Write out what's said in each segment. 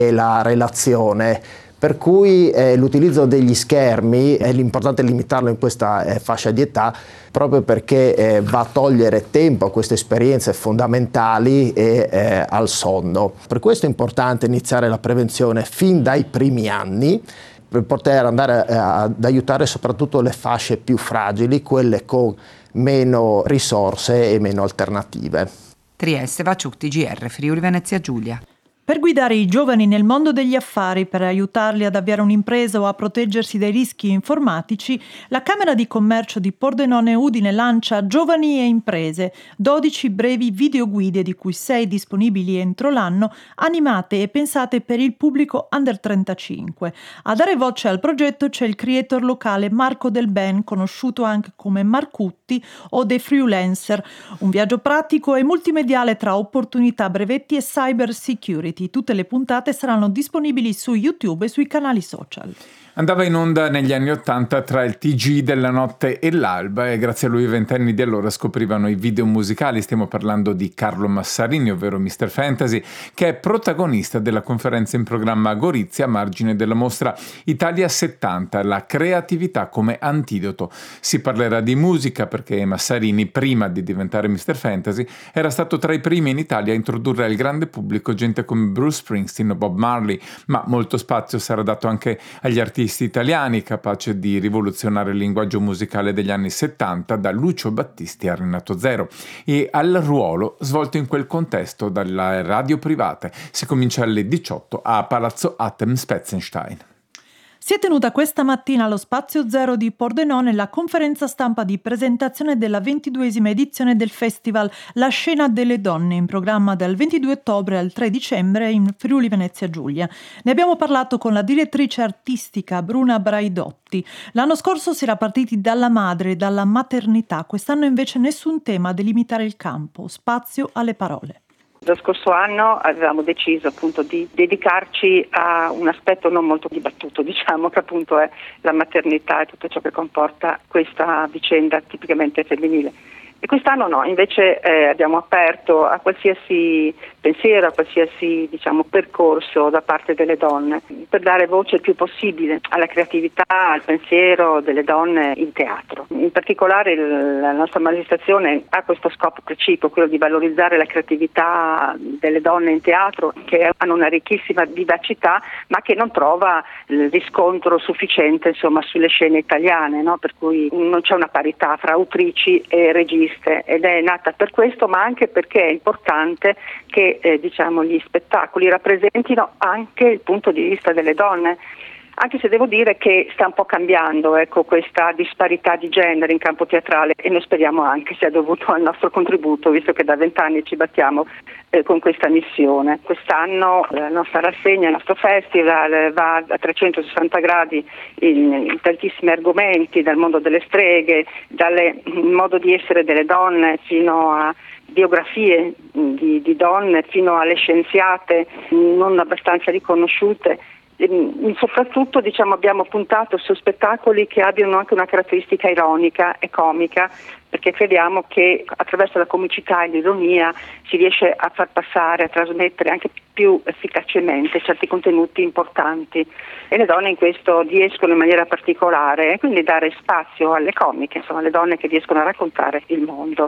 e la relazione. Per cui l'utilizzo degli schermi è l'importante limitarlo in questa fascia di età, proprio perché va a togliere tempo a queste esperienze fondamentali e al sonno. Per questo è importante iniziare la prevenzione fin dai primi anni, per poter andare ad aiutare soprattutto le fasce più fragili, quelle con meno risorse e meno alternative. Trieste, Vaciuc, TGR, Friuli Venezia Giulia. Per guidare i giovani nel mondo degli affari, per aiutarli ad avviare un'impresa o a proteggersi dai rischi informatici, la Camera di Commercio di Pordenone Udine lancia Giovani e Imprese, 12 brevi videoguide di cui 6 disponibili entro l'anno, animate e pensate per il pubblico under 35. A dare voce al progetto c'è il creator locale Marco Del Ben, conosciuto anche come Marcutti o The Freelancer, un viaggio pratico e multimediale tra opportunità, brevetti e cyber security. Tutte le puntate saranno disponibili su YouTube e sui canali social. Andava in onda negli anni '80 tra il TG della notte e l'alba e grazie a lui i ventenni di allora scoprivano i video musicali. Stiamo parlando di Carlo Massarini, ovvero Mr. Fantasy, che è protagonista della conferenza in programma a Gorizia a margine della mostra Italia 70, la creatività come antidoto. Si parlerà di musica perché Massarini, prima di diventare Mr. Fantasy, era stato tra i primi in Italia a introdurre al grande pubblico gente come Bruce Springsteen o Bob Marley, ma molto spazio sarà dato anche agli artisti italiani capaci di rivoluzionare il linguaggio musicale degli anni 70, da Lucio Battisti a Renato Zero, e al ruolo svolto in quel contesto dalle radio private. Si comincia alle 18 a Palazzo Atem Spetzenstein. Si è tenuta questa mattina allo Spazio Zero di Pordenone la conferenza stampa di presentazione della 22esima edizione del festival La Scena delle Donne, in programma dal 22 ottobre al 3 dicembre in Friuli Venezia Giulia. Ne abbiamo parlato con la direttrice artistica Bruna Braidotti. L'anno scorso si era partiti dalla madre e dalla maternità, quest'anno invece nessun tema a delimitare il campo, spazio alle parole. Lo scorso anno avevamo deciso appunto di dedicarci a un aspetto non molto dibattuto, diciamo, che appunto è la maternità e tutto ciò che comporta questa vicenda tipicamente femminile. E quest'anno no, invece abbiamo aperto a qualsiasi pensiero, a qualsiasi percorso da parte delle donne, per dare voce il più possibile alla creatività, al pensiero delle donne in teatro. In particolare la nostra manifestazione ha questo scopo precipuo, quello di valorizzare la creatività delle donne in teatro, che hanno una ricchissima vivacità, ma che non trova il riscontro sufficiente sulle scene italiane, no? Per cui non c'è una parità fra autrici e registi. Ed è nata per questo, ma anche perché è importante che gli spettacoli rappresentino anche il punto di vista delle donne, anche se devo dire che sta un po' cambiando questa disparità di genere in campo teatrale, e noi speriamo anche sia dovuto al nostro contributo, visto che da 20 anni ci battiamo con questa missione. Quest'anno la nostra rassegna, il nostro festival va a 360 gradi in tantissimi argomenti, dal mondo delle streghe, dal modo di essere delle donne fino a biografie di donne, fino alle scienziate non abbastanza riconosciute. Soprattutto abbiamo puntato su spettacoli che abbiano anche una caratteristica ironica e comica, perché crediamo che attraverso la comicità e l'ironia si riesce a far passare, a trasmettere anche più efficacemente certi contenuti importanti, e le donne in questo riescono in maniera particolare, e quindi dare spazio alle comiche, alle donne che riescono a raccontare il mondo.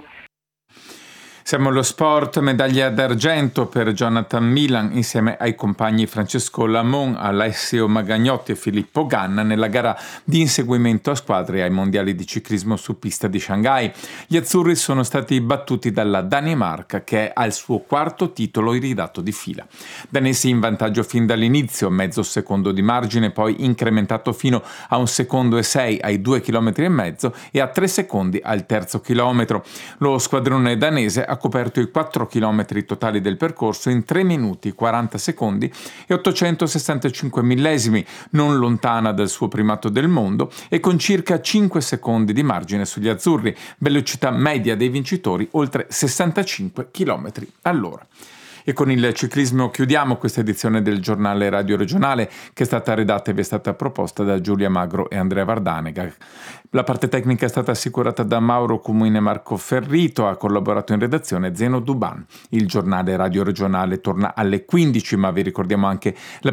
Siamo allo sport, medaglia d'argento per Jonathan Milan insieme ai compagni Francesco Lamon, Alessio Magagnotti e Filippo Ganna nella gara di inseguimento a squadre ai mondiali di ciclismo su pista di Shanghai. Gli azzurri sono stati battuti dalla Danimarca, che è al suo quarto titolo iridato di fila. Danesi in vantaggio fin dall'inizio, mezzo secondo di margine, poi incrementato fino a 1 secondo e 6 ai 2,5 km e a 3 secondi al terzo chilometro. Lo squadrone danese ha coperto i 4 km totali del percorso in 3 minuti 40 secondi e 865 millesimi, non lontana dal suo primato del mondo e con circa 5 secondi di margine sugli azzurri, velocità media dei vincitori oltre 65 km all'ora. E con il ciclismo chiudiamo questa edizione del giornale Radio Regionale, che è stata redatta e vi è stata proposta da Giulia Magro e Andrea Vardanega. La parte tecnica è stata assicurata da Mauro Cumine e Marco Ferrito, ha collaborato in redazione Zeno Duban. Il giornale Radio Regionale torna alle 15, ma vi ricordiamo anche la